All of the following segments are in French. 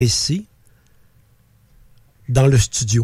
ici, dans le studio.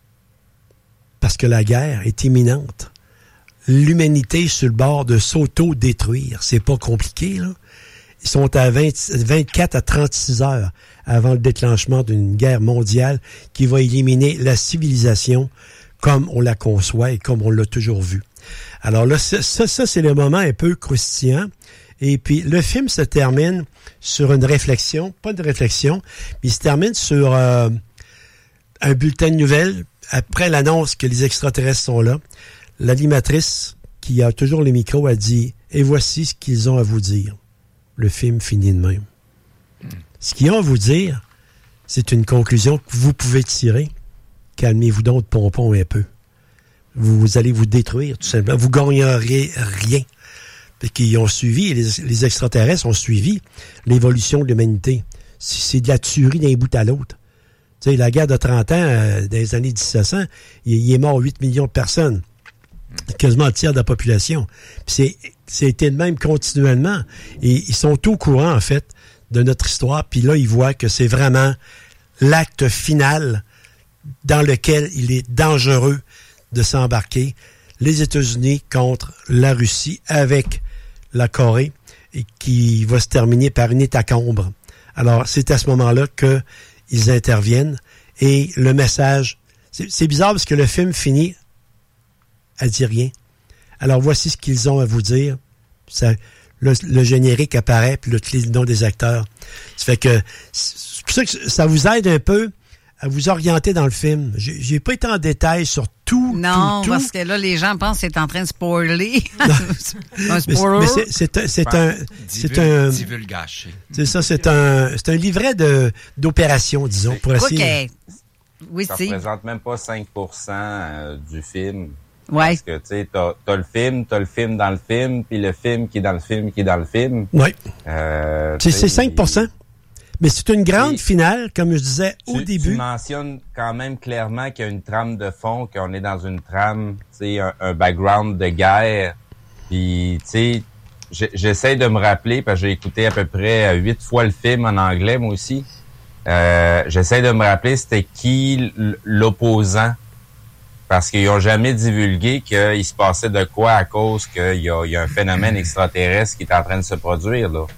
Parce que la guerre est imminente. L'humanité est sur le bord de s'auto-détruire. C'est pas compliqué, là. Ils sont à 24 à 36 heures avant le déclenchement d'une guerre mondiale qui va éliminer la civilisation comme on la conçoit et comme on l'a toujours vu. Alors là, ça c'est le moment un peu croustillant. Et puis, le film se termine sur une réflexion, pas de réflexion, mais il se termine sur un bulletin de nouvelles. Après l'annonce que les extraterrestres sont là, l'animatrice, qui a toujours le micro, a dit « Et voici ce qu'ils ont à vous dire. » Le film finit de même. Ce qu'ils ont à vous dire, c'est une conclusion que vous pouvez tirer. Calmez-vous donc de pompon un peu. Vous allez vous détruire, tout simplement. Vous gagnerez rien. Parce qu'ils ont suivi, les extraterrestres ont suivi l'évolution de l'humanité. C'est de la tuerie d'un bout à l'autre. Tu sais, la guerre de 30 ans, dans les années 1700, il est mort 8 millions de personnes. Quasiment un tiers de la population. Puis c'était le même continuellement. Et ils sont au courant, en fait, de notre histoire. Puis là, ils voient que c'est vraiment l'acte final dans lequel il est dangereux de s'embarquer. Les États-Unis contre la Russie avec la Corée, et qui va se terminer par une hécatombe. Alors, c'est à ce moment-là qu'ils interviennent. Et le message... C'est bizarre parce que le film finit à dire rien. Alors, voici ce qu'ils ont à vous dire. Ça, le générique apparaît, puis le nom des acteurs. Ça fait que... C'est pour ça que ça vous aide un peu à vous orienter dans le film. J'ai pas été en détail sur tout. Non, tout. Parce que là, les gens pensent que c'est en train de spoiler. Un spoiler. Mais c'est un divulgaché. C'est ça, c'est un livret d'opération, disons, pour essayer. OK. Oui, ça représente même pas 5% du film. Ouais. Parce que, tu sais, t'as le film dans le film, puis le film qui est dans le film qui est dans le film. Oui. C'est 5%. Mais c'est une grande finale, comme je disais au début. Tu mentionnes quand même clairement qu'il y a une trame de fond, qu'on est dans une trame, tu sais, un background de guerre. Puis, tu sais, j'essaie de me rappeler, parce que j'ai écouté à peu près 8 fois le film en anglais, moi aussi. J'essaie de me rappeler c'était qui l'opposant. Parce qu'ils n'ont jamais divulgué qu'il se passait de quoi à cause qu'il y a un phénomène extraterrestre qui est en train de se produire, là.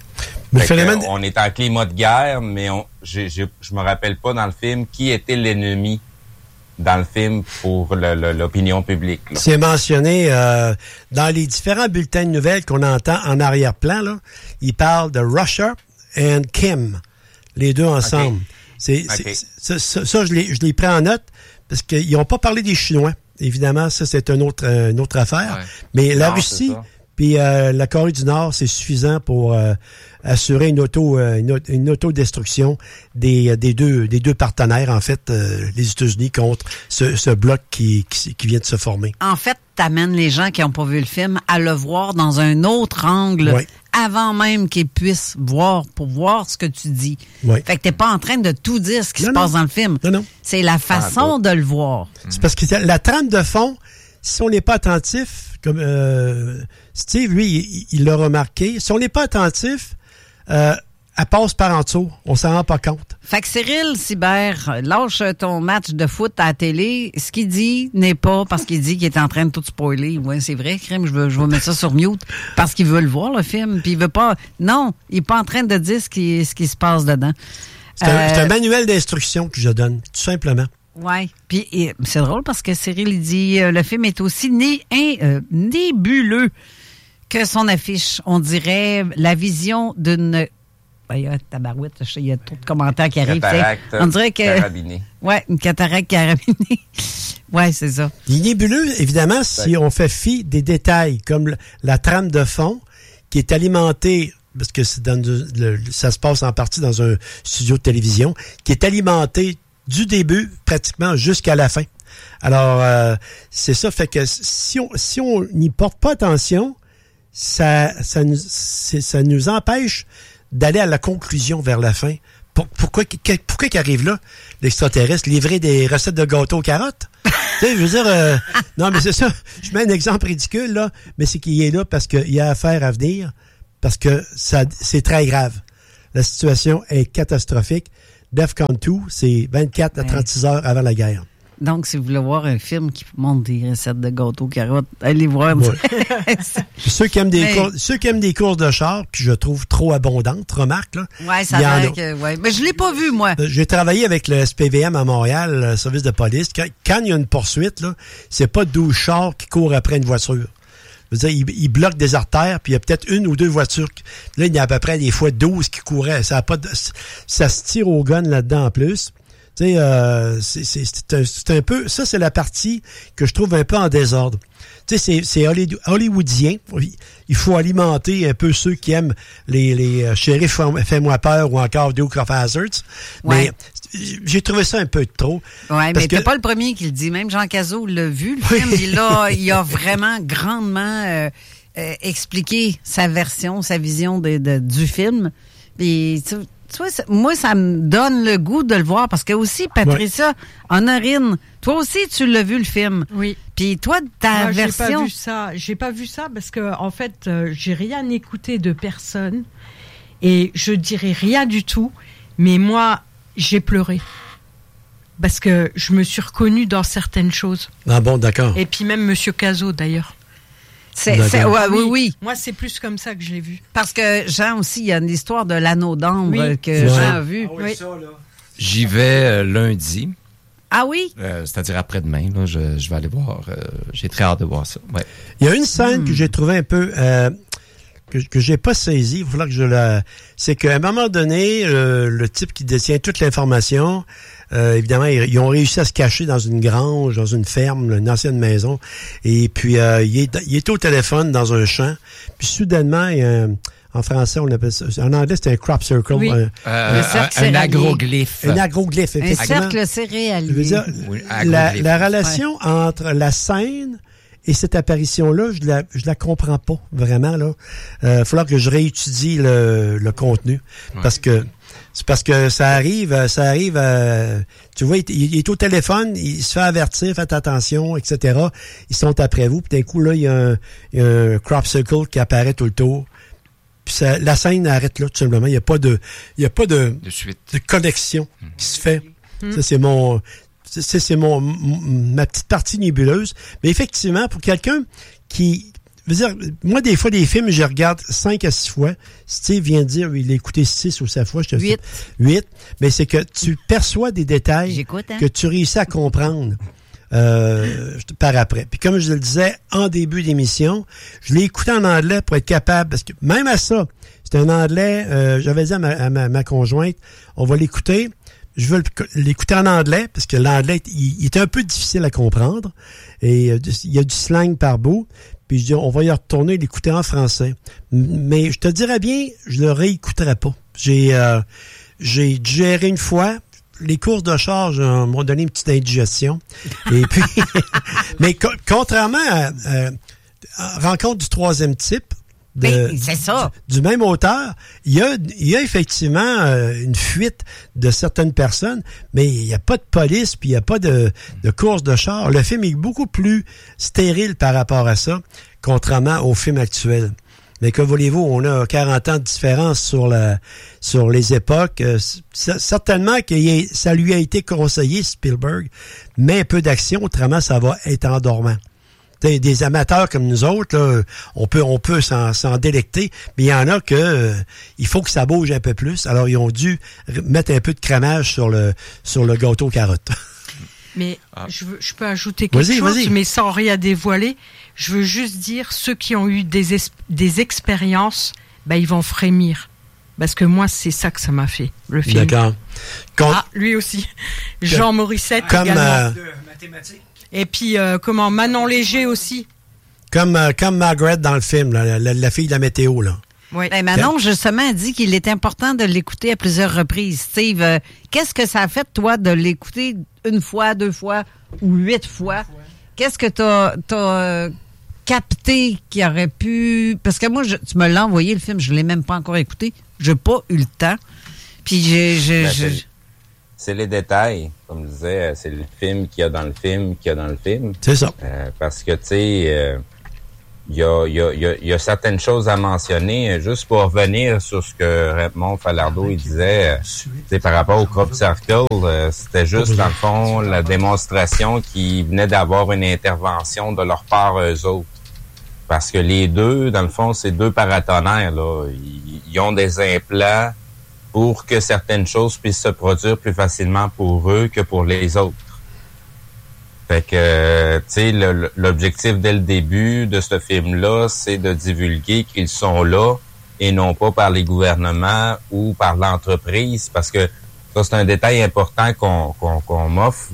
On est en climat de guerre, mais je me rappelle pas dans le film qui était l'ennemi dans le film pour l'opinion publique. Là. C'est mentionné dans les différents bulletins de nouvelles qu'on entend en arrière-plan. Là, ils parlent de Russia and Kim, les deux ensemble. Okay. Ça, je l'ai pris en note parce qu'ils n'ont pas parlé des Chinois. Évidemment, ça, c'est une autre affaire. Ouais. Mais la Russie... Puis la Corée du Nord, c'est suffisant pour assurer une autodestruction des deux partenaires, en fait, les États-Unis contre ce bloc qui vient de se former. En fait, t'amènes les gens qui n'ont pas vu le film à le voir dans un autre angle avant même qu'ils puissent voir pour voir ce que tu dis. Oui. Fait que t'es pas en train de tout dire ce qui se passe dans le film. Non. C'est la façon de le voir. C'est parce que la trame de fond, si on n'est pas attentif, comme Steve, lui, il l'a remarqué. Si on n'est pas attentif, elle passe par en dessous. On s'en rend pas compte. Fait que Cyril Sibert, lâche ton match de foot à la télé. Ce qu'il dit n'est pas parce qu'il dit qu'il est en train de tout spoiler. Oui, c'est vrai, Crème, je vais mettre ça sur mute. Parce qu'il veut le voir, le film. Puis il veut pas... Non, il est pas en train de dire ce qui se passe dedans. C'est un manuel d'instruction que je donne, tout simplement. Oui. Puis c'est drôle parce que Cyril, il dit le film est aussi nébuleux que son affiche. On dirait la vision d'une... tabarouette, il y a trop de commentaires qui arrivent. On dirait que... carabinée. Oui, une cataracte carabinée. Oui, c'est ça. Il est nébuleux, évidemment, si on fait fi des détails, comme la trame de fond, qui est alimentée, parce que ça se passe en partie dans un studio de télévision, qui est alimentée du début, pratiquement, jusqu'à la fin. Alors, c'est ça, fait que si on n'y porte pas attention, ça nous empêche d'aller à la conclusion vers la fin. Pourquoi qu'il arrive là, l'extraterrestre, livrer des recettes de gâteaux aux carottes? Tu sais, je veux dire, non, mais c'est ça. Je mets un exemple ridicule, là, mais c'est qu'il est là parce qu'il y a affaire à venir, parce que c'est très grave. La situation est catastrophique. DEFCON 2, c'est 24 à 36 heures avant la guerre. Donc, si vous voulez voir un film qui montre des recettes de gâteaux carottes, allez voir. Ouais. Ceux qui aiment des courses de char, puis je trouve trop abondantes, remarque, là. Ouais, ça a l'air que, ouais. Mais je l'ai pas vu, moi. J'ai travaillé avec le SPVM à Montréal, le service de police. Quand il y a une poursuite, là, c'est pas 12 chars qui courent après une voiture. Je veux dire, ils bloquent des artères, puis il y a peut-être une ou deux voitures. Là, il y a à peu près des fois 12 qui couraient. Ça se tire au gun là-dedans en plus. Tu sais, c'est un peu... Ça, c'est la partie que je trouve un peu en désordre. Tu sais, c'est hollywoodien. Il faut alimenter un peu ceux qui aiment les Shérif Fais-moi peur ou encore Duke of Hazzard. Ouais. Mais j'ai trouvé ça un peu trop. Oui, mais t'es pas le premier qui le dit. Même Jean Cazot l'a vu, le film. Il a vraiment grandement expliqué sa version, sa vision du film. Puis... Tu vois, moi, ça me donne le goût de le voir parce que aussi, Patricia, Honorine, toi aussi, tu l'as vu le film. Oui. Puis toi, ta version... J'ai pas vu ça parce que en fait, j'ai rien écouté de personne et je dirais rien du tout. Mais moi, j'ai pleuré parce que je me suis reconnue dans certaines choses. Ah bon, d'accord. Et puis même Monsieur Cazot, d'ailleurs. Oui. Moi, c'est plus comme ça que je l'ai vu. Parce que Jean aussi, il y a une histoire de l'anneau d'ambre que Jean a vu. Ah oui, ça, là. J'y vais lundi. Ah oui? C'est-à-dire après-demain. Là, je vais aller voir. J'ai très hâte de voir ça. Ouais. Il y a une scène que j'ai trouvée un peu... que j'ai pas saisi. Il va falloir que je la... C'est qu'à un moment donné, le type qui détient toute l'information... évidemment, ils ont réussi à se cacher dans une grange, dans une ferme, une ancienne maison. Et puis, il est au téléphone dans un champ. Puis, soudainement, en français, on appelle ça... En anglais, c'est un crop circle. Oui. Un agroglyphe. Un agroglyphe, effectivement. Un cercle céréalier. Je veux dire, la relation entre la scène et cette apparition-là, je la comprends pas, vraiment, là. Il va falloir que je réétudie le contenu. Ouais. C'est parce que ça arrive, tu vois, il est au téléphone, il se fait avertir, faites attention, etc. Ils sont après vous, puis d'un coup, là, il y a un crop circle qui apparaît tout le tour. Puis la scène arrête là, tout simplement. Il y a pas de suite, de connexion qui se fait. Ça, c'est ma petite partie nébuleuse. Mais effectivement, pour quelqu'un qui... Je veux dire, moi, des fois, des films, je regarde 5 à 6 fois. Steve vient de dire, il a écouté 6 ou 7 fois. 8. Mais c'est que tu perçois des détails que tu réussis à comprendre par après. Puis comme je le disais en début d'émission, je l'ai écouté en anglais pour être capable, parce que même à ça, c'est un anglais, j'avais dit à ma conjointe, on va l'écouter. Je veux l'écouter en anglais, parce que l'anglais, il est un peu difficile à comprendre. Et il y a du slang par bout. Puis je dis, on va y retourner l'écouter en français. Mais je te dirais bien, je le réécouterai pas. J'ai digéré une fois. Les courses de char m'ont donné une petite indigestion. Et puis, mais contrairement à Rencontre du troisième type, c'est ça. Du même auteur, il y a effectivement une fuite de certaines personnes, mais il n'y a pas de police, puis il n'y a pas de course de char. Le film est beaucoup plus stérile par rapport à ça, contrairement au film actuel. Mais que voulez-vous, on a 40 ans de différence sur les époques. Certainement que ça lui a été conseillé, Spielberg, mais un peu d'action, autrement ça va être endormant. Des amateurs comme nous autres, là, on peut s'en délecter, mais il y en a que il faut que ça bouge un peu plus. Alors ils ont dû mettre un peu de crémage sur le gâteau carotte. Mais je peux ajouter quelque chose, mais sans rien dévoiler. Je veux juste dire, ceux qui ont eu des expériences, ils vont frémir. Parce que moi, c'est ça que ça m'a fait, le film. D'accord. Lui aussi. Jean Morissette comme également. De mathématiques. Et puis, Manon Léger aussi. Comme Margaret dans le film, la fille de la météo, là. Oui. Manon, justement, a dit qu'il est important de l'écouter à plusieurs reprises. Steve, qu'est-ce que ça a fait, toi, de l'écouter une fois, 2 fois ou 8 fois? Qu'est-ce que t'as capté qui aurait pu... Parce que moi, tu me l'as envoyé, le film, je l'ai même pas encore écouté. J'ai pas eu le temps. Puis c'est les détails, comme je disais, c'est le film qu'il y a dans le film qu'il y a dans le film. C'est ça. Parce que, tu sais, il y a certaines choses à mentionner. Juste pour revenir sur ce que Raymond Falardeau il disait, par rapport au Crop Circle, c'était juste, dans le fond, la démonstration qu'ils venaient d'avoir une intervention de leur part eux autres. Parce que les deux, dans le fond, c'est deux paratonnerres, là. Ils ont des implants pour que certaines choses puissent se produire plus facilement pour eux que pour les autres. Fait que, tu sais, l'objectif dès le début de ce film-là, c'est de divulguer qu'ils sont là et non pas par les gouvernements ou par l'entreprise, parce que ça, c'est un détail important qu'on m'offre.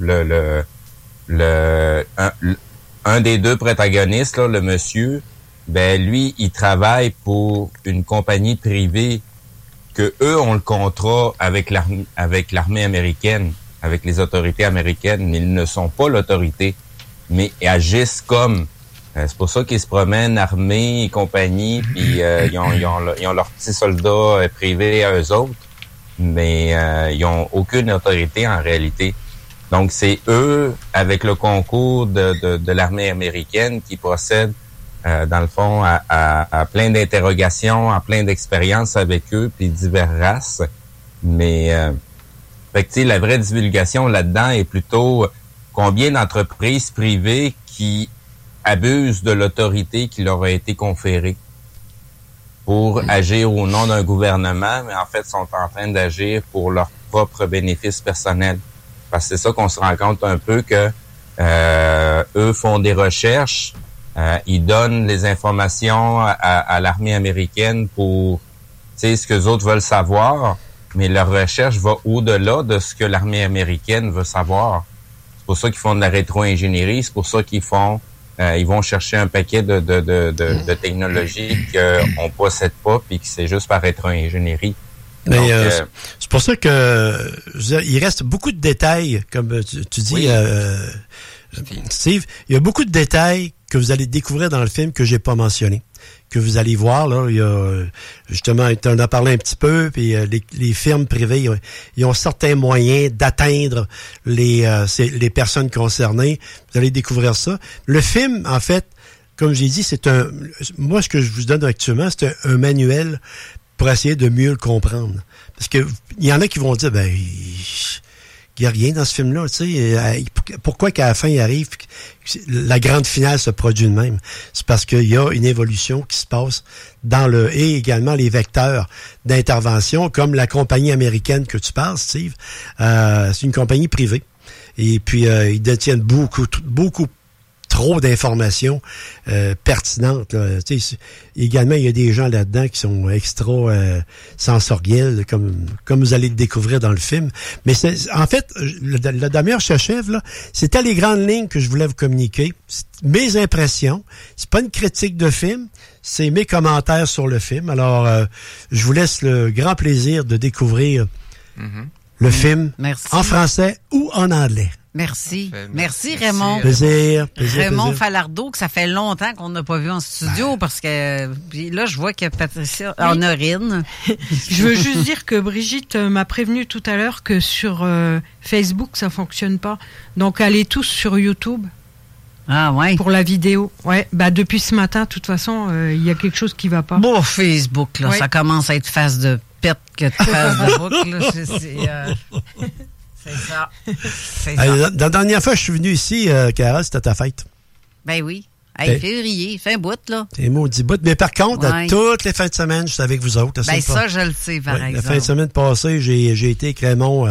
Un des deux protagonistes, là, le monsieur, ben lui, il travaille pour une compagnie privée que eux ont le contrat avec l'armée américaine, avec les autorités américaines, mais ils ne sont pas l'autorité, mais ils agissent comme. C'est pour ça qu'ils se promènent armés et compagnie, puis ils ont leurs petits soldats privés à eux autres, mais ils ont aucune autorité en réalité. Donc c'est eux, avec le concours de l'armée américaine, qui procèdent dans le fond à plein d'interrogations, à plein d'expériences avec eux, puis diverses races, mais fait que, tu sais, la vraie divulgation là-dedans est plutôt combien d'entreprises privées qui abusent de l'autorité qui leur a été conférée pour agir au nom d'un gouvernement, mais en fait sont en train d'agir pour leur propre bénéfice personnel. Parce que c'est ça qu'on se rend compte un peu que eux font des recherches, ils donnent les informations à l'armée américaine pour, tu sais, ce que les autres veulent savoir. Mais leur recherche va au-delà de ce que l'armée américaine veut savoir. C'est pour ça qu'ils font de la rétro-ingénierie, c'est pour ça qu'ils font, ils vont chercher un paquet de technologies qu'on possède pas, puis que c'est juste par rétro-ingénierie. Mais donc, c'est pour ça que il reste beaucoup de détails, comme tu dis, oui. Steve. Il y a beaucoup de détails que vous allez découvrir dans le film que j'ai pas mentionné, que vous allez voir là. Il y a justement, tu en as parlé un petit peu, puis les firmes privées, ils ont certains moyens d'atteindre les personnes concernées. Vous allez découvrir ça. Le film, en fait, comme j'ai dit, moi ce que je vous donne actuellement, c'est un manuel pour essayer de mieux le comprendre. Parce que il y en a qui vont dire, ben, il n'y a rien dans ce film-là, tu sais. Pourquoi qu'à la fin, il arrive, la grande finale se produit de même? C'est parce qu'il y a une évolution qui se passe et également les vecteurs d'intervention, comme la compagnie américaine que tu parles, Steve. C'est une compagnie privée. Et puis, ils détiennent beaucoup trop d'informations pertinentes. Là. Également, il y a des gens là-dedans qui sont extra sensoriels, comme vous allez le découvrir dans le film. Mais en fait, la demi-heure s'achève, là. C'était les grandes lignes que je voulais vous communiquer. Mes impressions. C'est pas une critique de film, c'est mes commentaires sur le film. Alors, je vous laisse le grand plaisir de découvrir le film en français ou en anglais. Merci. Merci, Raymond. Plaisir. Raymond Falardeau, que ça fait longtemps qu'on n'a pas vu en studio, parce que puis là, je vois que Patricia en urine. Je veux juste dire que Brigitte m'a prévenu tout à l'heure que sur Facebook, ça fonctionne pas. Donc, allez tous sur YouTube. Ah, ouais. Pour la vidéo. Ouais. Bah, depuis ce matin, de toute façon, il y a quelque chose qui va pas. Bon, Facebook, là, ça commence à être face de pète que de face de boucle, là. C'est ça. C'est ça. La dernière fois que je suis venu ici, Carole, c'était ta fête. Ben oui. Hey, février, fin bout, là. C'est maudit bout. Mais par contre, toutes les fins de semaine, je suis avec vous autres. Ben ça, je le sais, par exemple. La fin de semaine passée, j'ai été avec Raymond,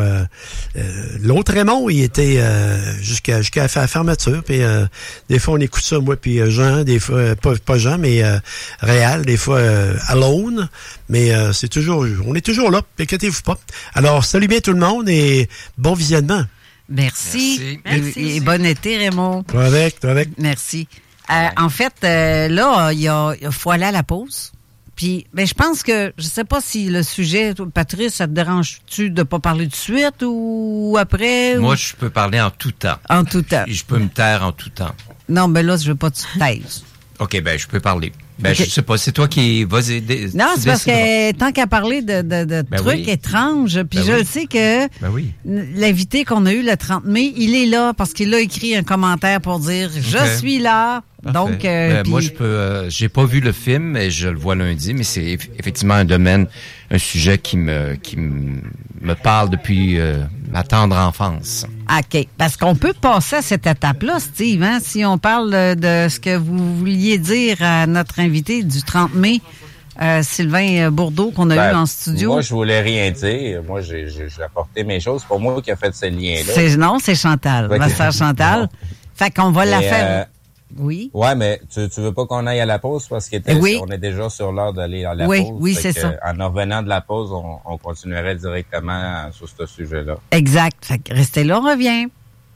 l'autre Raymond, il était jusqu'à la fermeture. Puis des fois, on écoute ça, moi puis Jean, des fois, pas Jean, mais Réal, des fois Alone. Mais on est toujours là, inquiétez-vous pas. Alors, salut bien tout le monde et bon visionnement. Merci. Et bon été, Raymond. Toi avec. Merci. En fait, là, il faut aller à la pause. Puis, ben, je pense que, je sais pas si le sujet, Patrice, ça te dérange-tu de pas parler tout de suite ou après? Moi, je peux parler en tout temps. En tout temps. Je peux me taire en tout temps. Non, mais là, je veux pas que tu te taises. OK, ben, je peux parler. Ben, Okay. je sais pas, c'est toi qui vas aider. Non, c'est parce que tant qu'à parler de trucs étranges, puis je le sais que l'invité qu'on a eu le 30 mai, il est là parce qu'il a écrit un commentaire pour dire « Je suis là ». Donc, moi, j'ai pas vu le film, mais je le vois lundi, mais c'est effectivement un sujet qui me parle depuis ma tendre enfance. OK. Parce qu'on peut passer à cette étape-là, Steve, hein, si on parle de ce que vous vouliez dire à notre invité du 30 mai, Sylvain Bourdeau, qu'on a eu en studio. Moi, je voulais rien dire. Moi, j'ai apporté mes choses. C'est pas moi qui a fait ce lien-là. Non, c'est Chantal, ma sœur Chantal. Non. Fait qu'on va la faire... Oui. Ouais, mais tu veux pas qu'on aille à la pause parce qu'on est déjà sur l'heure d'aller à la pause. Oui, c'est ça. En revenant de la pause, on continuerait directement sur ce sujet-là. Exact. Fait que restez là, on revient.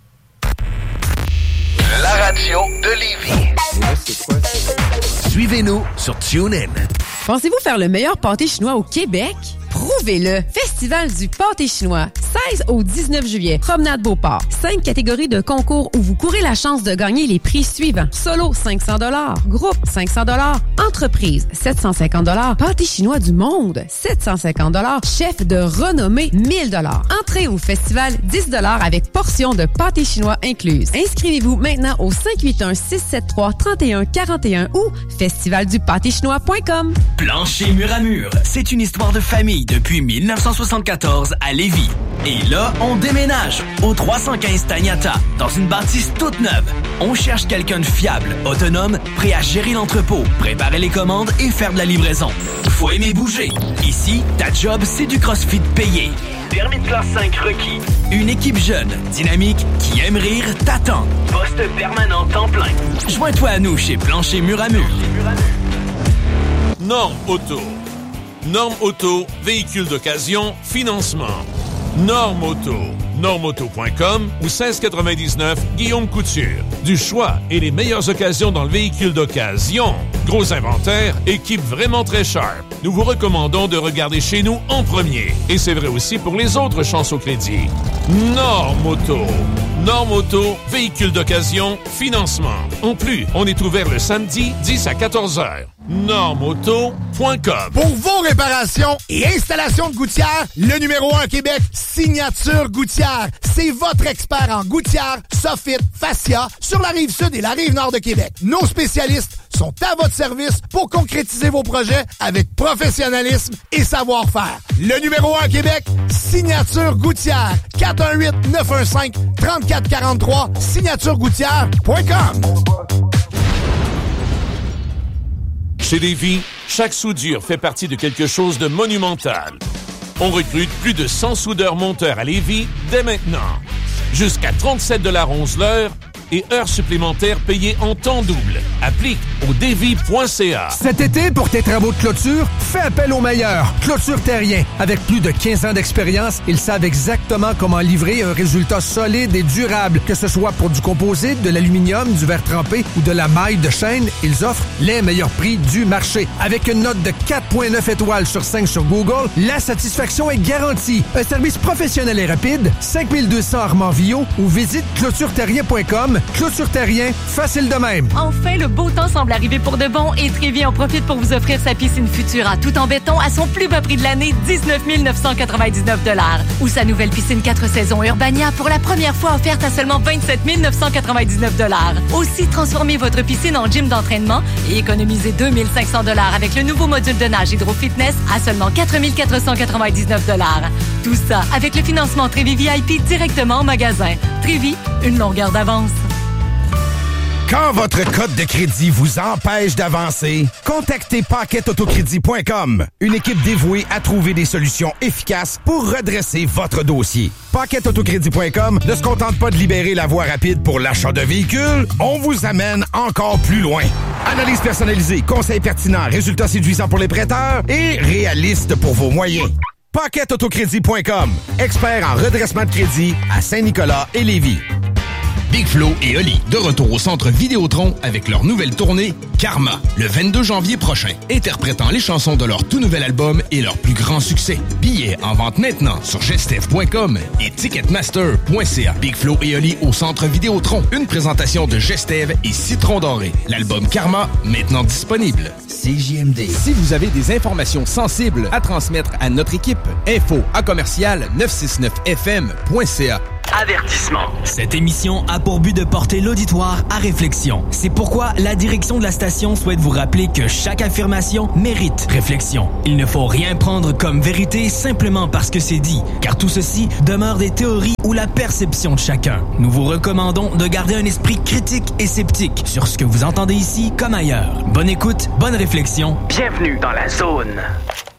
La radio de Lévis. Suivez-nous sur TuneIn. Pensez-vous faire le meilleur pâté chinois au Québec? Prouvez-le! Festival du pâté chinois, 16 au 19 juillet, Promenade Beauport. 5 catégories de concours où vous courez la chance de gagner les prix suivants. Solo, 500 $. Groupe, 500 $. Entreprise, 750 $. Pâté chinois du monde, 750 $. Chef de renommée, 1000 $. Entrée au festival, 10 $ avec portion de pâté chinois incluse. Inscrivez-vous maintenant au 581-673-3141 ou festivaldupâtéchinois.com. Plancher mur à mur, c'est une histoire de famille depuis 1974 à Lévis. Et là, on déménage au 315 Tagnata, dans une bâtisse toute neuve. On cherche quelqu'un de fiable, autonome, prêt à gérer l'entrepôt, préparer les commandes et faire de la livraison. Faut aimer bouger. Ici, ta job, c'est du CrossFit payé. Permis de classe 5 requis. Une équipe jeune, dynamique, qui aime rire, t'attend. Poste permanent temps plein. Joins-toi à nous chez Plancher Mur à Mur. Norme Auto. Norme Auto, véhicule d'occasion, financement. Norme Auto. Normeauto.com ou 1699 Guillaume Couture. Du choix et les meilleures occasions dans le véhicule d'occasion. Gros inventaire, équipe vraiment très sharp. Nous vous recommandons de regarder chez nous en premier. Et c'est vrai aussi pour les autres chances au crédit. Norme Auto. Norme Auto, véhicule d'occasion, financement. En plus, on est ouvert le samedi 10 à 14h. Normeauto.com. Pour vos réparations et installations de gouttières, le numéro 1 Québec, Signature Gouttière. C'est votre expert en gouttière, soffit, fascia sur la rive sud et la rive nord de Québec. Nos spécialistes sont à votre service pour concrétiser vos projets avec professionnalisme et savoir-faire. Le numéro 1 Québec, Signature Gouttière. 418-915-3443, signaturegouttière.com. Chez Lévis, chaque soudure fait partie de quelque chose de monumental. On recrute plus de 100 soudeurs-monteurs à Lévis dès maintenant. Jusqu'à 37 $ 11 l'heure et heures supplémentaires payées en temps double. Applique au devis.ca. Cet été, pour tes travaux de clôture, fais appel aux meilleurs. Clôture Terrien. Avec plus de 15 ans d'expérience, ils savent exactement comment livrer un résultat solide et durable. Que ce soit pour du composite, de l'aluminium, du verre trempé ou de la maille de chaîne, ils offrent les meilleurs prix du marché. Avec une note de 4,9 étoiles sur 5 sur Google, la satisfaction est garantie. Un service professionnel et rapide, 5200 Armand-Villot ou visite clôtureterrien.com. Clôture Terrien, facile de même. Enfin, le beau temps semble arriver pour de bon et Trévi en profite pour vous offrir sa piscine Futura tout en béton à son plus bas prix de l'année, 19 999 $. Ou sa nouvelle piscine 4 saisons Urbania pour la première fois offerte à seulement 27 999 $. Aussi, transformez votre piscine en gym d'entraînement et économisez 2 500 $ avec le nouveau module de nage Hydro Fitness à seulement 4 499 $. Tout ça avec le financement Trévi VIP directement au magasin. Trévi, une longueur d'avance. Quand votre code de crédit vous empêche d'avancer, contactez PaquetAutoCrédit.com. Une équipe dévouée à trouver des solutions efficaces pour redresser votre dossier. PaquetAutoCrédit.com ne se contente pas de libérer la voie rapide pour l'achat de véhicules, on vous amène encore plus loin. Analyse personnalisée, conseils pertinents, résultats séduisants pour les prêteurs et réalistes pour vos moyens. PaquetAutoCrédit.com. Expert en redressement de crédit à Saint-Nicolas et Lévis. Big Flo et Oli, de retour au Centre Vidéotron avec leur nouvelle tournée Karma, le 22 janvier prochain, interprétant les chansons de leur tout nouvel album et leur plus grand succès. Billets en vente maintenant sur gestev.com et ticketmaster.ca. Big Flo et Oli au Centre Vidéotron, une présentation de Gestev et Citron Doré. L'album Karma, maintenant disponible. CJMD. Si vous avez des informations sensibles à transmettre à notre équipe, info@969fm.ca. Avertissement. Cette émission a pour but de porter l'auditoire à réflexion. C'est pourquoi la direction de la station souhaite vous rappeler que chaque affirmation mérite réflexion. Il ne faut rien prendre comme vérité simplement parce que c'est dit, car tout ceci demeure des théories ou la perception de chacun. Nous vous recommandons de garder un esprit critique et sceptique sur ce que vous entendez ici comme ailleurs. Bonne écoute, bonne réflexion. Bienvenue dans la zone.